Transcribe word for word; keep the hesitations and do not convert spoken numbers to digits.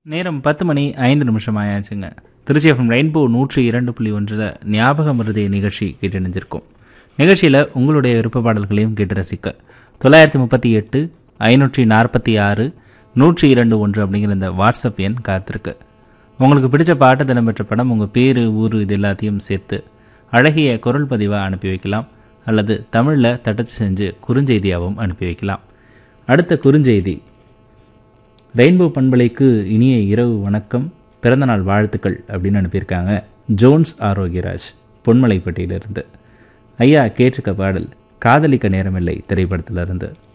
நேரம் பத்து மணி ஐந்து நிமிஷம் ஆயாச்சுங்க. திருச்சி எஃப்எம் ரெயின்போ நூற்றி இரண்டு புள்ளி ஒன்றில் ஞாபக மருதி நிகழ்ச்சி கேட்டணிஞ்சிருக்கோம். நிகழ்ச்சியில் உங்களுடைய விருப்ப பாடல்களையும் கேட்டு ரசிக்க தொள்ளாயிரத்தி முப்பத்தி எட்டு ஐநூற்றி நாற்பத்தி ஆறு நூற்றி இரண்டு ஒன்று அப்படிங்கிற இந்த வாட்ஸ்அப் எண் காத்திருக்கு. உங்களுக்கு பிடிச்ச பாட்டு தினம்பெற்ற படம், உங்கள் பேர், ஊர் இது எல்லாத்தையும் சேர்த்து அழகிய குரல் பதிவாக அனுப்பி வைக்கலாம். அல்லது தமிழில் தட்டச்சு செஞ்சு குறுஞ்செய்தியாகவும் அனுப்பி வைக்கலாம். அடுத்த குறுஞ்செய்தி: ரெயின்போ பண்பலைக்கு இனிய இரவு வணக்கம், பிறந்தநாள் வாழ்த்துக்கள் அப்படின்னு அனுப்பியிருக்காங்க. ஜோன்ஸ் ஆரோக்கியராஜ், பொன்மலைப்பட்டியிலிருந்து. ஐயா, கேட்டிருக்க பாடல் காதலிக்க நேரமில்லை திரைப்படத்திலிருந்து.